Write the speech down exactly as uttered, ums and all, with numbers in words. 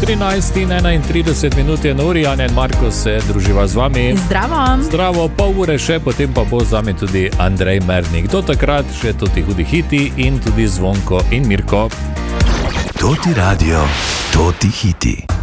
trinajst in enaintrideset minut je na uri, Anja in Marko se druživa z vami. Zdravo. Zdravo, pol ure še, potem pa bo z vami tudi Andrej Mernik. Do takrat še toti hudi hiti in tudi Zvonko in Mirko. Toti radio, toti hiti.